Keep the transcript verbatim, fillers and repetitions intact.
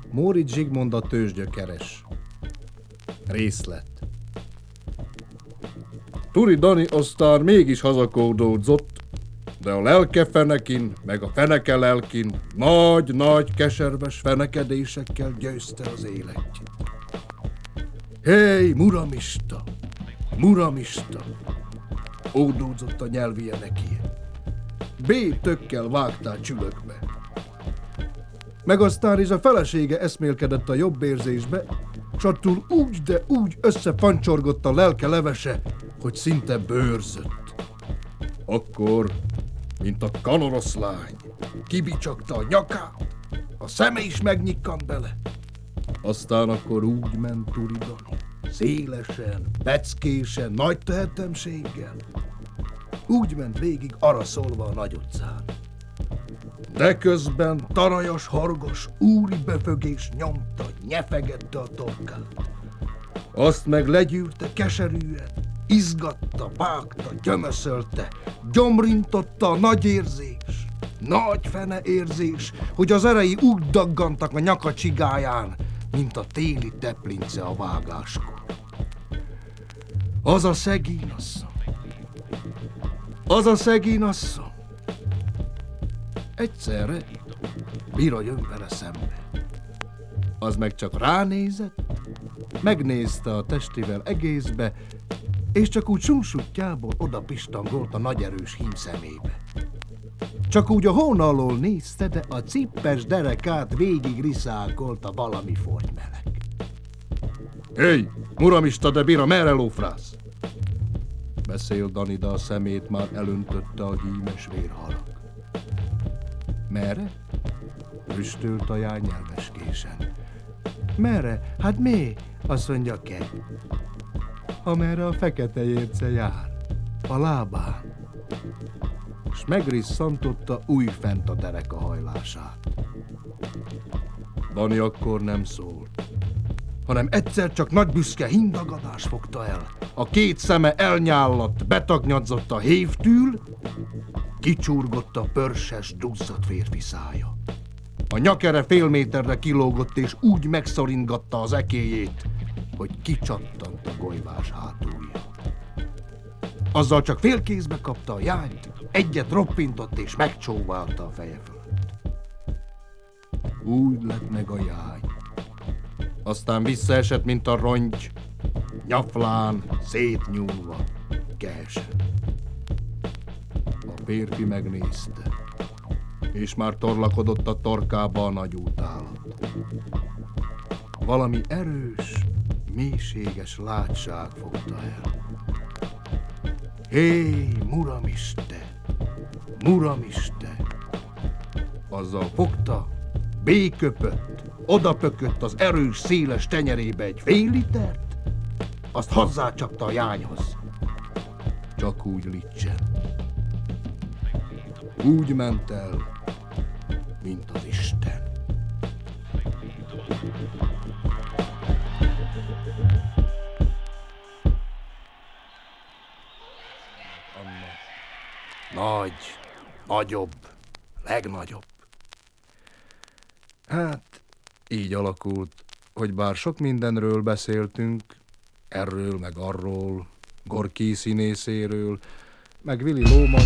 Móricz Zsigmond a tőzsgyökeres. Részlet. Turi Dani aztán mégis hazakódódzott, de a lelke fenekin, meg a feneke lelkin nagy-nagy keserves fenekedésekkel győzte az életét. Hey, muramista! Muramista! Ódódzott a nyelvije neki. B tökkel vágtál csülökbe. Meg aztán is a felesége eszmélkedett a jobb érzésbe, s attól úgy, de úgy összepancsorgott a lelke levese, hogy szinte bőrzött. Akkor, mint a kanoroszlány, kibicsakta a nyakát, a szeme is megnyikkant bele. Aztán akkor úgy ment Turi Dani, szélesen, peckésen, nagy tehetemséggel. Úgy ment végig araszolva a nagy utcán. De közben tarajas, hargos, úri befögés nyomta, nyefegette a torkát. Azt meg legyűrte keserűen, izgatta, vágta, gyömöszölte, gyomrintotta a nagy érzés, nagy fene érzés, hogy az erei úgy daggantak a nyaka csigáján, mint a téli teplince a vágáskor. Az a szegény asszony, az a szegény asszony. Egyszerre Bira jön vele szembe. Az meg csak ránézett, megnézte a testével egészbe, és csak úgy sunsuttyából oda pistangolt a nagy erős hím szemébe. Csak úgy a hón alól nézte, de a cippes derekát végig riszálkolta valami fortymeleg. Hey, muramista, de Bira, merre lófrász? Beszél Dani, de a szemét már elöntötte a hímes vérharag. Merre? Rüstölt a jány nyelveskésen. Merre? Hát mi? Azt mondja ke. Amerre a fekete érce jár. A lábán. S megrisszantotta újfent a dereka hajlását. Dani akkor nem szólt, hanem egyszer csak nagy büszke hindagadás fogta el. A két szeme elnyálladt, betagnyadzott a hévtűl, kicsurgott a pörses, duzzadt férfi szája. A nyakere fél méterre kilógott, és úgy megszorintgatta az ekélyét, hogy kicsattant a golyvás hátulja. Azzal csak félkézbe kapta a jányt, egyet roppintott és megcsóválta a feje fölött. Úgy lett meg a jány. Aztán visszaesett, mint a rongy, nyaflán, szétnyúlva, kehesen. A férfi megnézte, és már torlakodott a torkába a nagy útállat. Valami erős, mélységes látság fogta el. Hé, muramiste, muramiste! Azzal fogta, béköpött, odapökött az erős, széles tenyerébe egy fél litert, azt hozzácsapta a jányhoz. Csak úgy licsen. Úgy ment el, mint az Isten. Nagy, nagyobb, legnagyobb. Hát, így alakult, hogy bár sok mindenről beszéltünk, erről meg arról, Gorki színészéről, meg Willy Loman